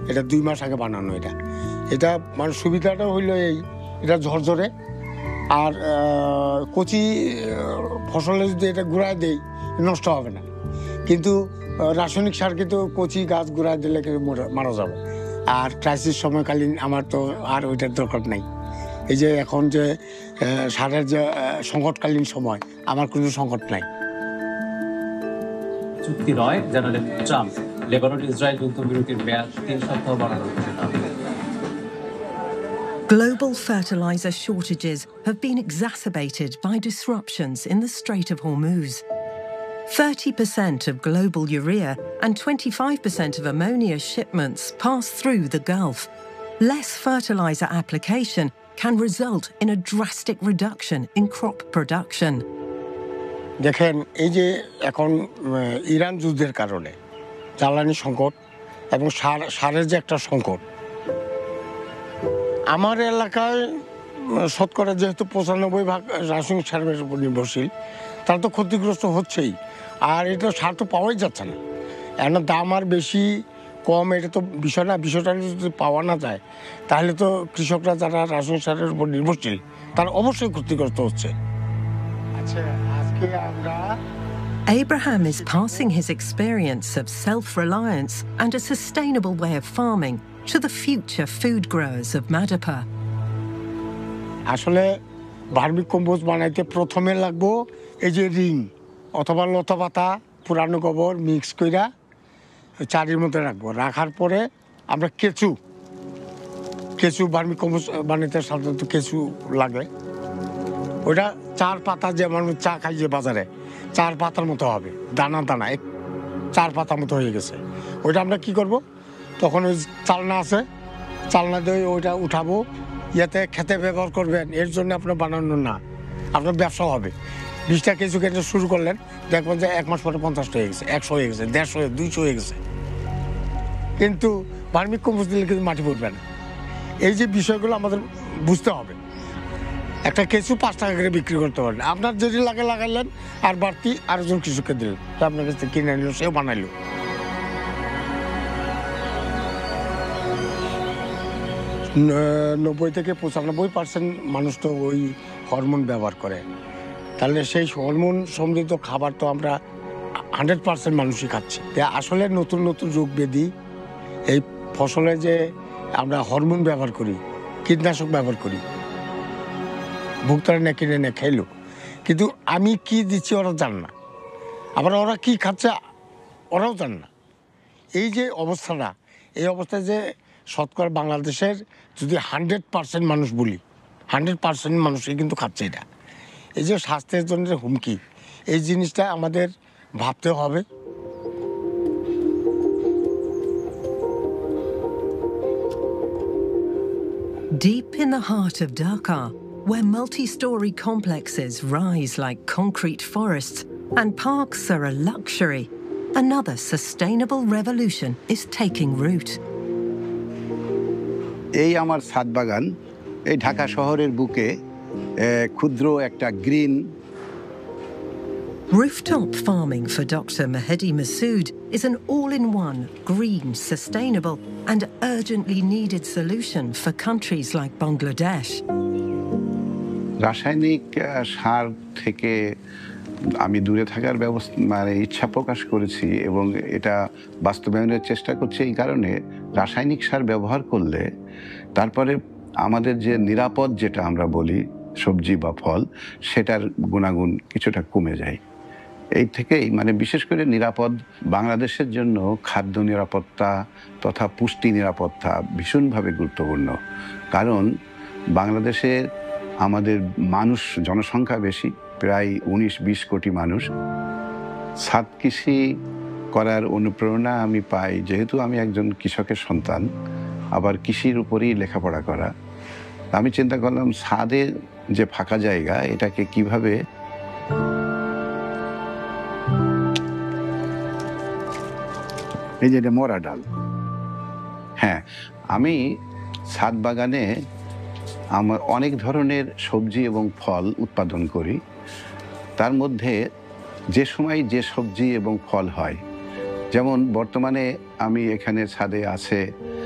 এটা 2 মাস আগে বানানো। এটা মানে সুবিধাটা হইলো এটা ঝরঝরে, আর কচি ফসলে যদি এটা গুঁড়ায় দেই নষ্ট হবে না, কিন্তু রাসায়নিক সার কিন্তু কচি গাছ গুঁড়ায় দিলে কিন্তু মারা যাবে। আর ক্রাইসিস সময়কালীন আমার তো আর ওইটার দরকার নাই। এই যে এখন যে সারের যে সংকটকালীন সময়, আমার কোনো সংকট নাই। চুক্তি নয় জানালেন ট্রাম্প। লেবানন ইসরায়েল যুদ্ধবিরতির মেয়াদ 3 সপ্তাহ বাড়ানোর ঘোষণা। Global fertilizer shortages have been exacerbated by disruptions in the Strait of Hormuz. 30% of global urea and 25% of ammonia shipments pass through the Gulf. Less fertilizer application can result in a drastic reduction in crop production. দেখেন, এই যে এখন Iran যুদ্ধের কারণে জ্বালানি সংকট এবং সারের যে একটা সংকট, আমার এলাকায় শতকরা যেহেতু 95% রাসায়নিক সারের উপর নির্ভরশীল, তারা তো ক্ষতিগ্রস্ত হচ্ছেই। আর এটা সার তো পাওয়াই যাচ্ছে না। এখন দাম আর বেশি কম এটা তো বিষয় না, বিষয়টা যদি পাওয়া না যায় তাহলে তো কৃষকরা যারা রাসায়নিক সারের উপর নির্ভরশীল তারা অবশ্যই ক্ষতিগ্রস্ত হচ্ছে। আচ্ছা, আজকে আমরা Abraham is passing his experience of self-reliance and a sustainable way of farming to the future food growers of Madhya. আসলে ভার্মি কম্পোস্ট বানাইতে প্রথমে লাগবো এই যে রিং অথবা লতা পাতা, পুরানো গোবর মিক্স কইরা চারির মধ্যে রাখবো। রাখার পরে আমরা কেঁচু ভার্মি কম্পোস্ট বানাইতে সাধারণত কেঁচু লাগে। ওইটা 4 পাতা, যেমন চা খাই যে বাজারে 4 পাতার মতো হবে, দানা 4 পাতার মতো হয়ে গেছে। ওইটা আমরা কি করব, তখন ওই চালনা আছে, চালনা দিয়ে ওইটা উঠাবো, ইয়াতে খেতে ব্যবহার করবেন। এর জন্য আপনার বানানো না, আপনার ব্যবসা হবে। 20টা কেঁচু কেটে শুরু করলেন, দেখবেন যে 1 মাস পরে 50টা হয়ে গেছে, 100 হয়ে গেছে, 150, 200 হয়ে গেছে। কিন্তু ভার্মি কম্পোস্ট দিলে কিন্তু মাটি পড়বে না। এই যে বিষয়গুলো আমাদের বুঝতে হবে। একটা কেঁচু 5 টাকা করে বিক্রি করতে পারেন, আপনার যদি লাগে লাগাইলেন, আর বাড়তি আরেকজন কৃষককে দিলেন, আপনার কাছ থেকে কিনে নিল, সেও বানাইলো। 90 থেকে 95% মানুষ তো ওই হরমোন ব্যবহার করে। তাহলে সেই হরমোন সমৃদ্ধ খাবার তো আমরা 100% মানুষই খাচ্ছি। আসলে নতুন নতুন রোগ ব্যাধি এই ফসলে যে আমরা হরমোন ব্যবহার করি, কীটনাশক ব্যবহার করি, ভোক্তারা না কিনে না খাইলো, কিন্তু আমি কি দিচ্ছি ওরা জান না, আবার ওরা কি খাচ্ছে ওরাও জান না। এই যে অবস্থাটা, এই অবস্থায় যে শতকরা বাংলাদেশের যদি 100% মানুষ বলি, 100% মানুষই কিন্তু খাচ্ছে এটা। এই যে স্বাস্থ্যের জন্য হুমকি, এই জিনিসটা আমাদের ভাবতে হবে। Deep in the heart of Dhaka, where multi-story complexes rise like concrete forests and parks are a luxury, another sustainable revolution is taking root. এই আমার ছাদ বাগান, এই ঢাকা শহরের বুকে ক্ষুদ্র একটা green. Rooftop farming for Dr. Mehdi Masood is an all-in-one, green, sustainable and urgently needed solution for countries like Bangladesh. রাসায়নিক সার থেকে আমি দূরে থাকার ইচ্ছা প্রকাশ করেছি এবং এটা বাস্তবায়নের চেষ্টা করছি। এই কারণে রাসায়নিক সার ব্যবহার করলে তারপরে আমাদের যে নিরাপদ যেটা আমরা বলি সবজি বা ফল, সেটার গুণাগুণ কিছুটা কমে যায়। এই থেকেই বিশেষ করে নিরাপদ বাংলাদেশের জন্য খাদ্য নিরাপত্তা তথা পুষ্টি নিরাপত্তা ভীষণভাবে গুরুত্বপূর্ণ। কারণ বাংলাদেশে আমাদের জনসংখ্যা বেশি, প্রায় 19-20 কোটি মানুষ। ছাদ কৃষি করার অনুপ্রেরণা আমি পাই যেহেতু আমি একজন কৃষকের সন্তান, আবার কৃষির উপরেই লেখাপড়া করা। আমি চিন্তা করলাম ছাদে যে ফাঁকা জায়গা, এটাকে কিভাবে এই যে মরা ডাল, হ্যাঁ, আমি ছাদ বাগানে আমার অনেক ধরনের সবজি এবং ফল উৎপাদন করি। তার মধ্যে যে সময় যে সবজি এবং ফল হয়, যেমন বর্তমানে আমি এখানে ছাদে আছে